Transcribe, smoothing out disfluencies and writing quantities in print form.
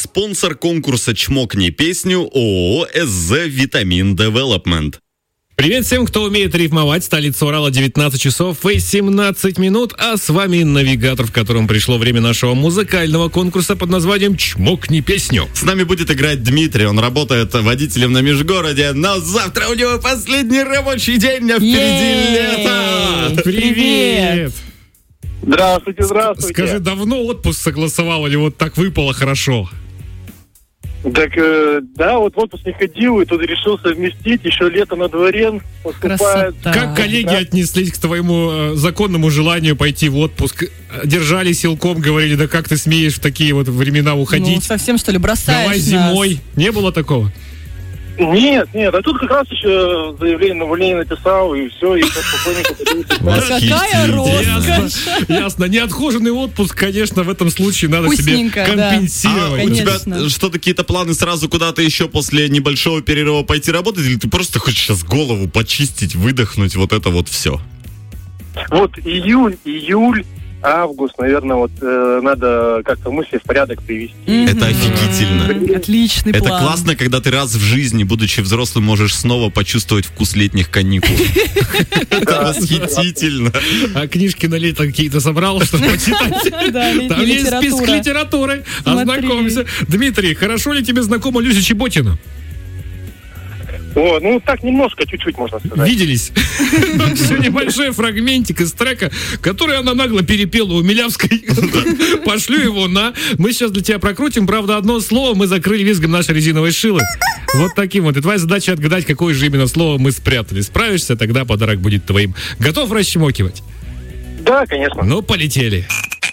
Спонсор конкурса «Чмокни песню» ООО «СЗ Витамин Девелопмент». Привет всем, кто умеет рифмовать. Столица Урала, 19 часов и 17 минут. А с вами навигатор, в котором пришло время нашего музыкального конкурса под названием «Чмокни песню». С нами будет играть Дмитрий. Он работает водителем на Межгороде, но завтра у него последний рабочий день, а впереди лето. Привет! Здравствуйте, здравствуйте. Скажи, давно отпуск согласовал или вот так выпало хорошо? Так, да, вот в отпуск не ходил, и тут решил совместить, еще лето на дворе поступает. Красота. Как коллеги отнеслись к твоему законному желанию пойти в отпуск? Держали силком, говорили, да как ты смеешь в такие вот времена уходить? Ну, совсем, что ли, бросаешь Давай нас? зимой. Не было такого? Нет, а тут как раз еще заявление на увольнение написал, и все, и все спокойненько Какая роскошь! Ясно. Неотхоженный отпуск, конечно, в этом случае надо себе Вкусненько, да. компенсировать. А у тебя Конечно. что, какие-то планы сразу куда-то еще после небольшого перерыва пойти работать? Или ты просто хочешь сейчас голову почистить, выдохнуть, вот это вот все? Вот июль, август, наверное, вот надо как-то мысли в порядок привести. Это офигительно. Отличный Это план. классно, когда ты раз в жизни, будучи взрослым, можешь снова почувствовать вкус летних каникул. Это восхитительно. А книжки на лето какие-то собрал, чтобы почитать? Да, летняя Там есть список литература. литературы. Смотри. Ознакомься. Дмитрий, хорошо ли тебе знакома Люся Чеботина? Вот, ну так немножко, чуть-чуть, можно сказать. Виделись? Все небольшой фрагментик из трека, который она нагло перепела у Милявской. Пошлю его на... Мы сейчас для тебя прокрутим. Правда, одно слово мы закрыли визгом нашей резиновой шилы. Вот таким вот. И твоя задача отгадать, какое же именно слово мы спрятали. Справишься, тогда подарок будет твоим. Готов расчмокивать? Да, конечно. Ну, полетели.